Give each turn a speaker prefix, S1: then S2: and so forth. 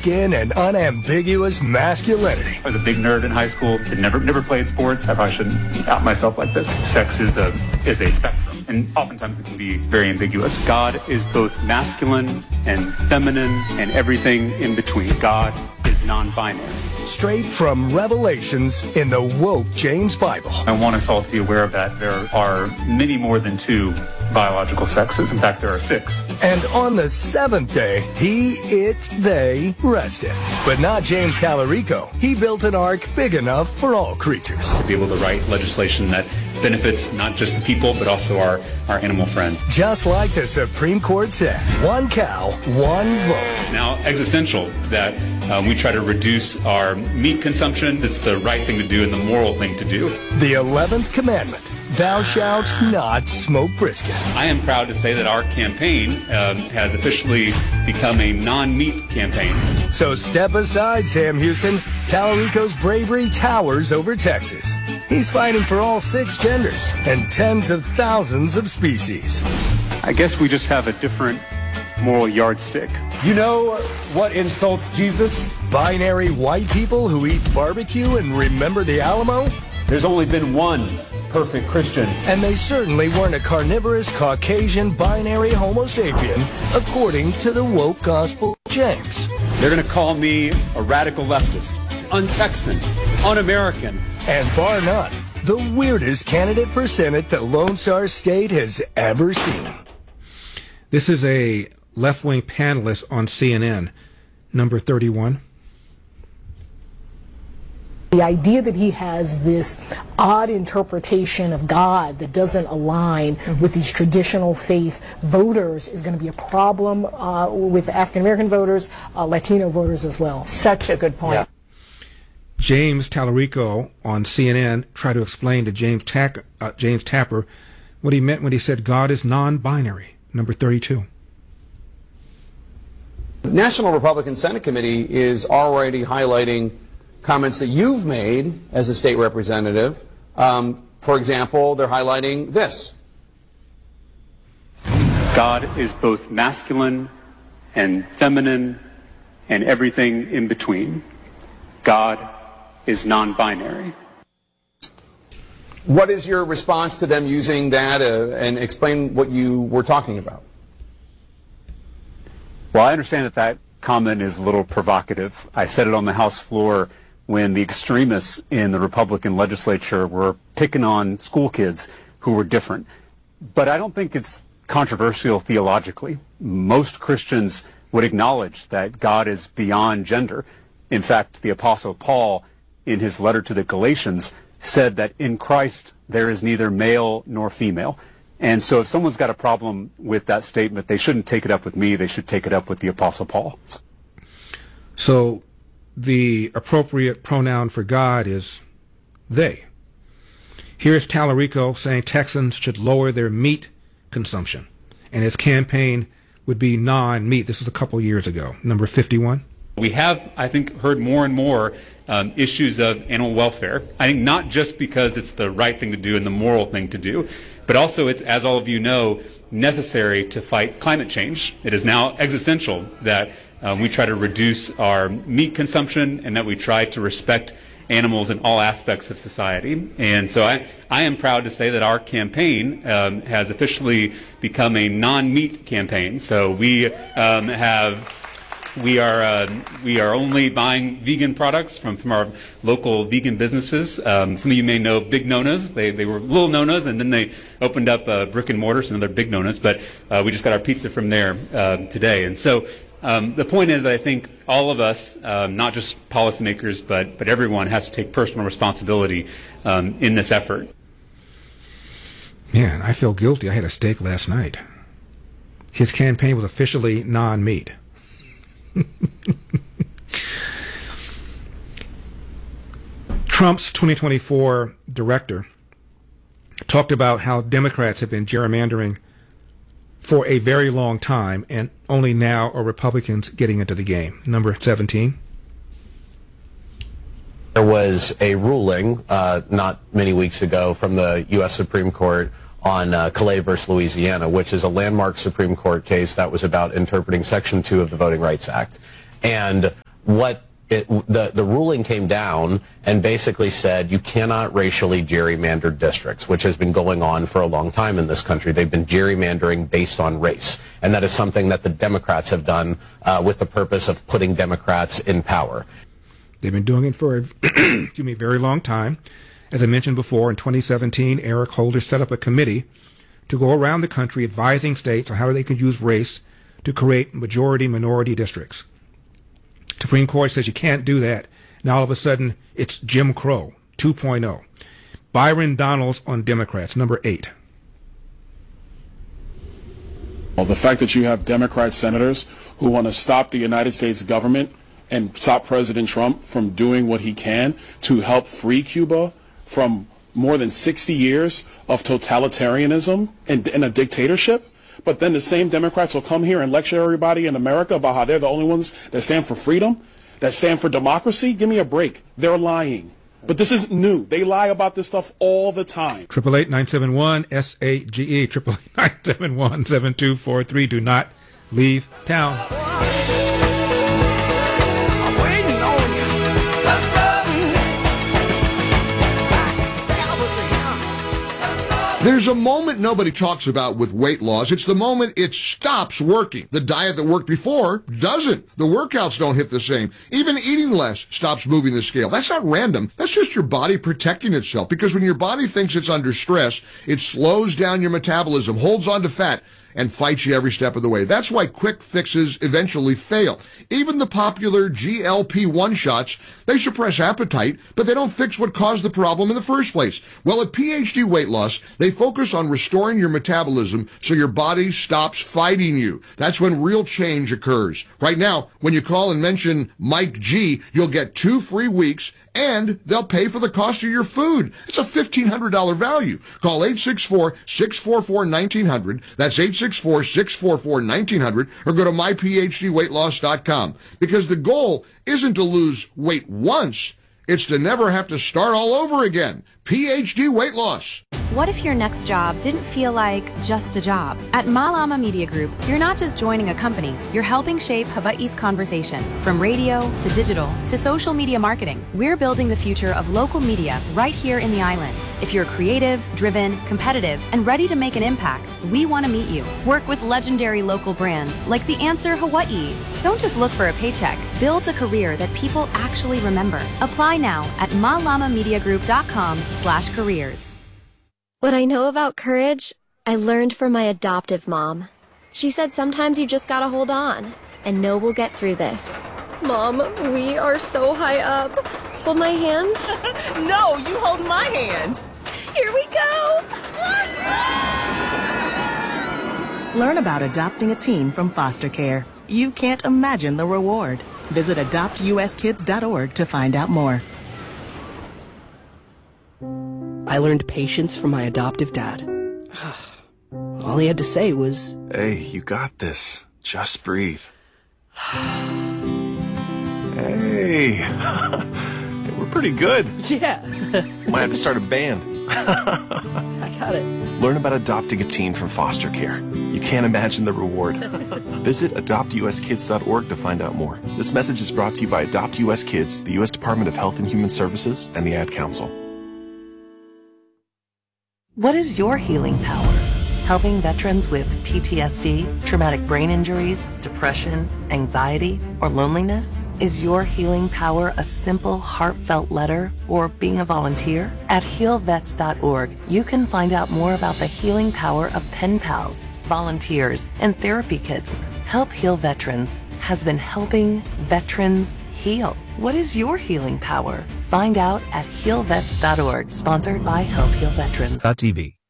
S1: skin and unambiguous masculinity.
S2: I was a big nerd in high school. I never played sports. I probably shouldn't out myself like this. Sex is a spectrum, and oftentimes it can be very ambiguous. God is both masculine and feminine and everything in between. God is non-binary.
S1: Straight from Revelations in the woke James Bible.
S2: I want us all to be aware of that there are many more than two biological sexes. In fact, there are 6.
S1: And on the 7th day, they rested. But not James Tallarico. He built an ark big enough for all creatures.
S2: To be able to write legislation that benefits not just the people, but also our animal friends.
S1: Just like the Supreme Court said, 1 cow, 1 vote.
S2: Now, existential, that we try to reduce our meat consumption. It's the right thing to do and the moral thing to do.
S1: The 11th commandment, thou shalt not smoke brisket.
S2: I am proud to say that our campaign has officially become a non-meat campaign.
S1: So step aside, Sam Houston. Tallarico's bravery towers over Texas. He's fighting for all 6 genders and tens of thousands of species.
S2: I guess we just have a different moral yardstick.
S3: You know what insults Jesus?
S1: Binary white people who eat barbecue and remember the Alamo?
S3: There's only been one perfect Christian.
S1: And they certainly weren't a carnivorous, Caucasian, binary Homo sapien, according to the woke gospel of James.
S3: They're going to call me a radical leftist, un-Texan, un-American.
S1: And bar none, the weirdest candidate for Senate the Lone Star State has ever seen.
S4: This is a left-wing panelist on CNN, number 31.
S5: The idea that he has this odd interpretation of God that doesn't align with these traditional faith voters is going to be a problem with African-American voters, Latino voters as well.
S6: Such a good point.
S4: Yeah. James Tallarico on CNN tried to explain to James Tapper what he meant when he said God is non-binary, number 32.
S7: The National Republican Senate Committee is already highlighting comments that you've made as a state representative. For example, they're highlighting this.
S2: God is both masculine and feminine and everything in between. God is non-binary.
S7: What is your response to them using that, and explain what you were talking about?
S2: Well, I understand that comment is a little provocative. I said it on the House floor when the extremists in the Republican legislature were picking on school kids who were different. But I don't think it's controversial theologically. Most Christians would acknowledge that God is beyond gender. In fact, the Apostle Paul, in his letter to the Galatians, said that in Christ there is neither male nor female. And so if someone's got a problem with that statement, they shouldn't take it up with me. They should take it up with the Apostle Paul.
S4: So the appropriate pronoun for God is they. Here's Tallarico saying Texans should lower their meat consumption, and his campaign would be non-meat. This was a couple years ago. Number 51.
S2: We have, I think, heard more and more issues of animal welfare. I think not just because it's the right thing to do and the moral thing to do, but also it's, as all of you know, necessary to fight climate change. It is now existential that we try to reduce our meat consumption and that we try to respect animals in all aspects of society. And so I am proud to say that our campaign has officially become a non-meat campaign. So we are only buying vegan products from our local vegan businesses. Some of you may know Big Nona's. They were little Nona's, and then they opened up brick and mortar, so another Big Nona's. But we just got our pizza from there today. And so the point is that I think all of us, not just policymakers, but everyone has to take personal responsibility in this effort.
S4: Man, I feel guilty. I had a steak last night. His campaign was officially non-meat. Trump's 2024 director talked about how Democrats have been gerrymandering for a very long time, and only now are Republicans getting into the game. Number 17.
S8: There was a ruling not many weeks ago from the U.S. Supreme Court on Calais versus Louisiana, which is a landmark Supreme Court case that was about interpreting Section 2 of the Voting Rights Act. And the ruling came down and basically said you cannot racially gerrymander districts, which has been going on for a long time in this country. They've been gerrymandering based on race, and that is something that the Democrats have done with the purpose of putting Democrats in power.
S4: They've been doing it for a very long time. As I mentioned before, in 2017, Eric Holder set up a committee to go around the country advising states on how they could use race to create majority-minority districts. Supreme Court says you can't do that. Now all of a sudden, it's Jim Crow 2.0. Byron Donalds on Democrats, number 8.
S6: Well, the fact that you have Democrat senators who want to stop the United States government and stop President Trump from doing what he can to help free Cuba from more than 60 years of totalitarianism and a dictatorship. But then the same Democrats will come here and lecture everybody in America about how they're the only ones that stand for freedom, that stand for democracy. Give me a break. They're lying. But this isn't new. They lie about this stuff all the time.
S4: 888-971-SAGE, 888-971-7243. Do not leave town.
S9: There's a moment nobody talks about with weight loss. It's the moment it stops working. The diet that worked before doesn't. The workouts don't hit the same. Even eating less stops moving the scale. That's not random. That's just your body protecting itself. Because when your body thinks it's under stress, it slows down your metabolism, holds on to fat, and fights you every step of the way. That's why quick fixes eventually fail. Even the popular GLP-1 shots, they suppress appetite, but they don't fix what caused the problem in the first place. Well, at PhD Weight Loss, they focus on restoring your metabolism so your body stops fighting you. That's when real change occurs. Right now, when you call and mention Mike G, you'll get 2 free weeks, and they'll pay for the cost of your food. It's a $1,500 value. Call 864-644-1900. That's 864-644-1900, or go to myphdweightloss.com. Because the goal isn't to lose weight once, it's to never have to start all over again. PhD Weight Loss.
S10: What if your next job didn't feel like just a job? At Malama Media Group, you're not just joining a company, you're helping shape Hawaii's conversation. From radio to digital to social media marketing, we're building the future of local media right here in the islands. If you're creative, driven, competitive, and ready to make an impact, we want to meet you. Work with legendary local brands like The Answer Hawaii. Don't just look for a paycheck, build a career that people actually remember. Apply now at malamamediagroup.com/careers.
S11: What I know about courage, I learned from my adoptive mom. She said sometimes you just gotta hold on and know we'll get through this. Mom, we are so high up. Hold my hand.
S12: No, you hold my hand.
S11: Here we go.
S12: Learn about adopting a teen from foster care. You can't imagine the reward. Visit adoptuskids.org to find out more.
S13: I learned patience from my adoptive dad. All he had to say was,
S14: "Hey, you got this. Just breathe." Hey, we're pretty good.
S13: Yeah.
S14: Might have to start a band.
S13: I got it.
S14: Learn about adopting a teen from foster care. You can't imagine the reward. Visit adoptuskids.org to find out more. This message is brought to you by Adopt US Kids, the U.S. Department of Health and Human Services, and the Ad Council.
S15: What is your healing power? Helping veterans with PTSD, traumatic brain injuries, depression, anxiety, or loneliness? Is your healing power a simple, heartfelt letter or being a volunteer? At healvets.org, you can find out more about the healing power of pen pals, volunteers, and therapy kits. Help Heal Veterans has been helping veterans heal. What is your healing power? Find out at healvets.org, sponsored by Help Heal Veterans.
S16: TV.